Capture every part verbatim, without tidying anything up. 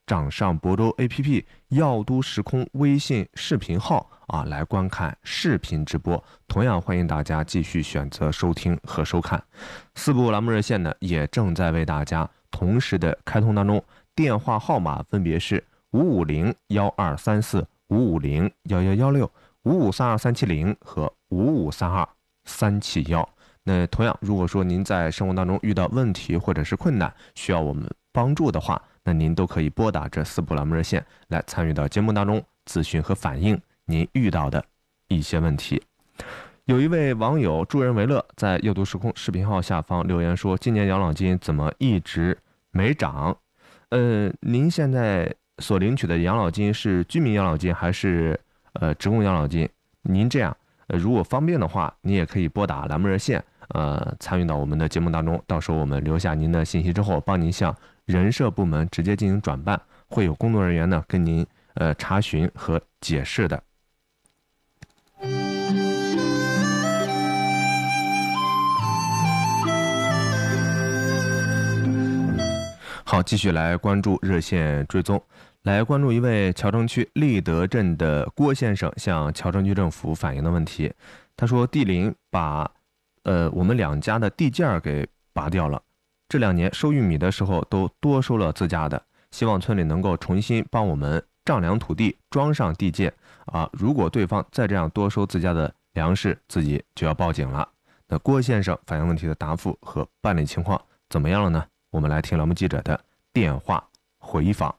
掌上亳州 A P P 药都时空微信视频号啊来观看视频直播。同样欢迎大家继续选择收听和收看。四部栏目热线呢也正在为大家同时的开通当中，电话号码分别是五五零幺二三四、五五零幺幺幺六、五五三二三七零和五五三二三七幺。那同样，如果说您在生活当中遇到问题或者是困难，需要我们帮助的话，那您都可以拨打这四部栏目热线来参与到节目当中咨询和反映您遇到的一些问题。有一位网友助人为乐在阅读时空视频号下方留言说，今年养老金怎么一直没涨？呃，您现在所领取的养老金是居民养老金还是呃职工养老金？您这样，呃，如果方便的话，你也可以拨打栏目热线，呃，参与到我们的节目当中。到时候我们留下您的信息之后，帮您向人社部门直接进行转办，会有工作人员呢跟您呃查询和解释的。好，继续来关注热线追踪，来关注一位谯城区立德镇的郭先生向谯城区政府反映的问题。他说，地邻把呃我们两家的地件给拔掉了，这两年收玉米的时候都多收了自家的，希望村里能够重新帮我们丈量土地，装上地界啊！如果对方再这样多收自家的粮食，自己就要报警了。那郭先生反映问题的答复和办理情况怎么样了呢？我们来听栏目记者的电话回访。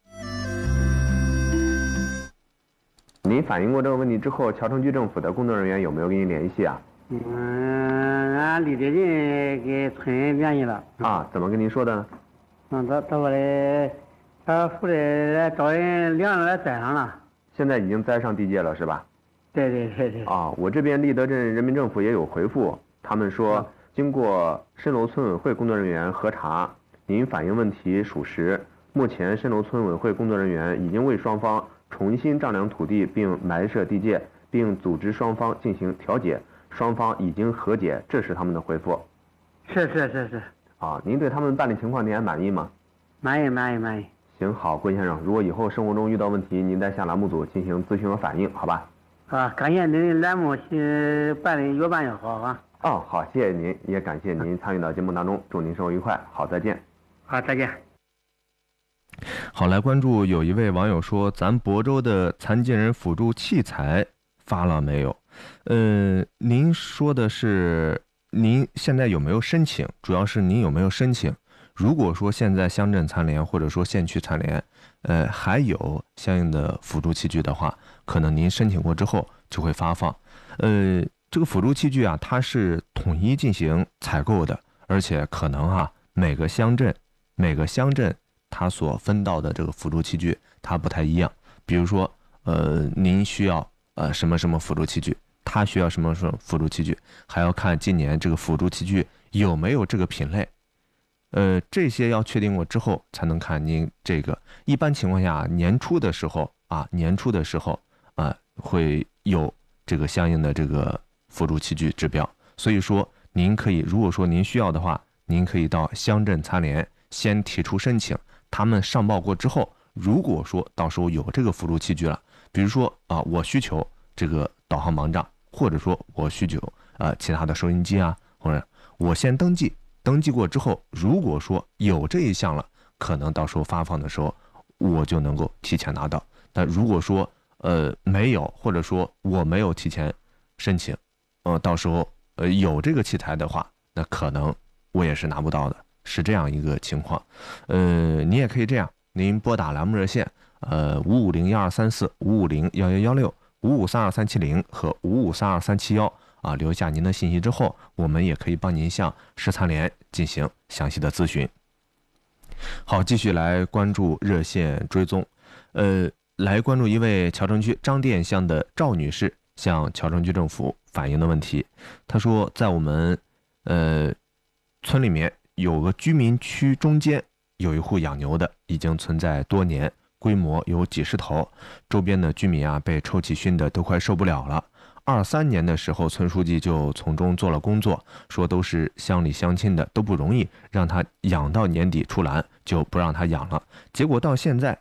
您反映过这个问题之后，谯城区政府的工作人员有没有跟您联系啊？ 嗯，俺立德人给村联系了。 啊，怎么跟您说的呢？ 嗯，他他说的，他负责来找人粮食来栽上了。 现在已经栽上地界了是吧？ 对对对对。 啊，我这边立德镇人民政府也有回复，他们说、嗯、经过蜃楼村委会工作人员核查，您反映问题属实。目前蜃楼村委会工作人员已经为双方重新丈量土地，并埋设地界，并组织双方进行调解，双方已经和解，这是他们的回复。 是是是是。 啊，您对他们办理情况您还满意吗？ 满意满意满意。 行，好，郭先生，如果以后生活中遇到问题，您再向栏目组进行咨询和反映，好吧？ 啊，感谢您的栏目是办的越办越好啊。 哦，好，谢谢您，也感谢您参与到节目当中，祝您生活愉快，好，再见。 好，再见。 好，来关注有一位网友说，咱亳州的残疾人辅助器材发了没有？呃，您说的是您现在有没有申请？主要是您有没有申请？如果说现在乡镇残联或者说县区残联，呃，还有相应的辅助器具的话，可能您申请过之后就会发放。呃，这个辅助器具啊，它是统一进行采购的，而且可能啊，每个乡镇每个乡镇它所分到的这个辅助器具它不太一样。比如说，呃，您需要呃什么什么辅助器具，他需要什么什么辅助器具，还要看今年这个辅助器具有没有这个品类。呃，这些要确定过之后，才能看您这个。一般情况下，年初的时候啊，年初的时候啊、呃，会有这个相应的这个辅助器具指标。所以说，您可以，如果说您需要的话，您可以到乡镇残联先提出申请，他们上报过之后，如果说到时候有这个辅助器具了，比如说啊，我需求这个导航盲杖，或者说我需求呃其他的收音机啊，或者我先登记。登记过之后，如果说有这一项了，可能到时候发放的时候，我就能够提前拿到。但如果说呃没有，或者说我没有提前申请，呃，到时候呃有这个器材的话，那可能我也是拿不到的，是这样一个情况。呃，你也可以这样，您拨打栏目热线，呃，五五零幺二三四、五五零幺幺幺六、五五三二三七零和五五三二三七幺。啊，留下您的信息之后，我们也可以帮您向市残联进行详细的咨询。好，继续来关注热线追踪，呃，来关注一位谯城区张店乡的赵女士向谯城区政府反映的问题。她说，在我们呃村里面有个居民区中间有一户养牛的，已经存在多年，规模有几十头，周边的居民啊被臭气熏得都快受不了了。二三年的时候，村书记就从中做了工作，说都是乡里乡亲的，都不容易，让他养到年底出栏就不让他养了。结果到现在